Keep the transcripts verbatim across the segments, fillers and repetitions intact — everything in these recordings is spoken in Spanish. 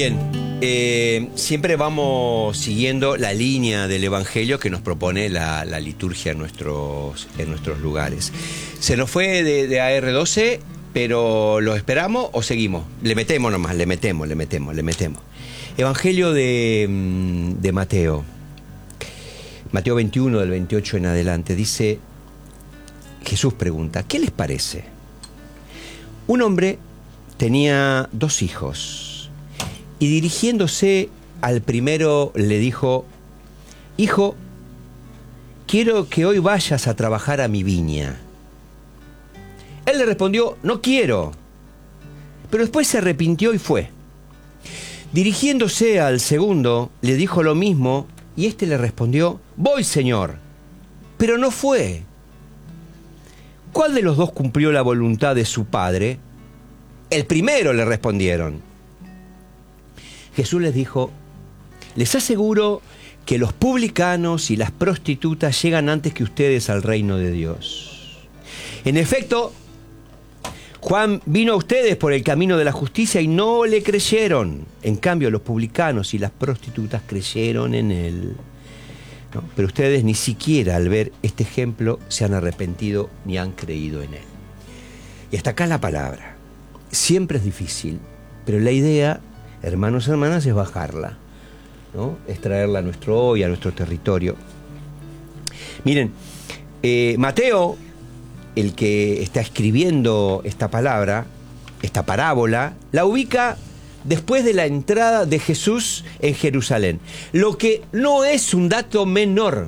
Bien, eh, siempre vamos siguiendo la línea del Evangelio que nos propone la, la liturgia en nuestros, en nuestros lugares. Se nos fue de, de A R doce, pero ¿lo esperamos o seguimos? Le metemos nomás, le metemos, le metemos, le metemos. Evangelio de, de Mateo. Mateo veintiuno, del veintiocho en adelante, dice, Jesús pregunta, ¿qué les parece? Un hombre tenía dos hijos y dirigiéndose al primero le dijo, hijo, quiero que hoy vayas a trabajar a mi viña. Él le respondió, no quiero, pero después se arrepintió y fue. Dirigiéndose al segundo le dijo lo mismo y éste le respondió, voy, Señor, pero no fue. ¿Cuál de los dos cumplió la voluntad de su padre? El primero, le respondieron. Jesús les dijo, les aseguro que los publicanos y las prostitutas llegan antes que ustedes al reino de Dios. En efecto, Juan vino a ustedes por el camino de la justicia y no le creyeron. En cambio, los publicanos y las prostitutas creyeron en él. ¿No? Pero ustedes ni siquiera al ver este ejemplo se han arrepentido ni han creído en él. Y hasta acá la palabra. Siempre es difícil, pero la idea, hermanos y hermanas, es bajarla, ¿no? Es traerla a nuestro hoy, a nuestro territorio. Miren, eh, Mateo, el que está escribiendo esta palabra, esta parábola, la ubica después de la entrada de Jesús en Jerusalén, lo que no es un dato menor,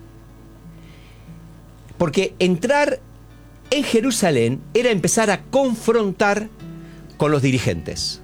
porque entrar en Jerusalén era empezar a confrontar con los dirigentes.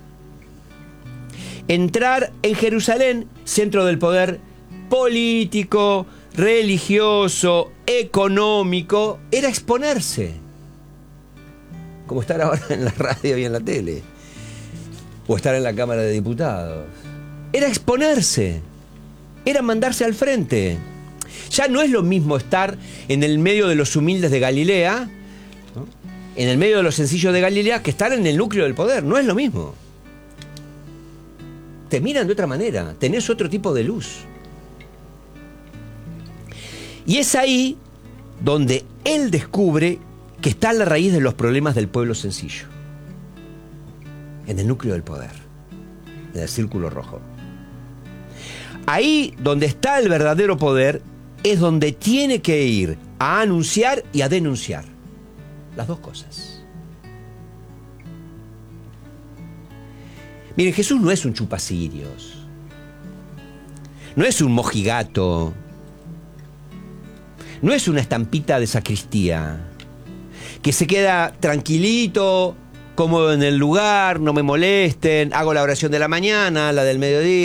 Entrar en Jerusalén, centro del poder político, religioso, económico, era exponerse, como estar ahora en la radio y en la tele, o estar en la Cámara de Diputados. Era exponerse, era mandarse al frente. Ya no es lo mismo estar en el medio de los humildes de Galilea, ¿no? En el medio de los sencillos de Galilea, que estar en el núcleo del poder. No es lo mismo. Te miran de otra manera, tenés otro tipo de luz. Y es ahí donde él descubre que está la raíz de los problemas del pueblo sencillo. En el núcleo del poder, en el círculo rojo. Ahí donde está el verdadero poder es donde tiene que ir a anunciar y a denunciar. Las dos cosas. Miren, Jesús no es un chupacirios. No es un mojigato. No es una estampita de sacristía que se queda tranquilito, cómodo en el lugar, no me molesten, hago la oración de la mañana, la del mediodía.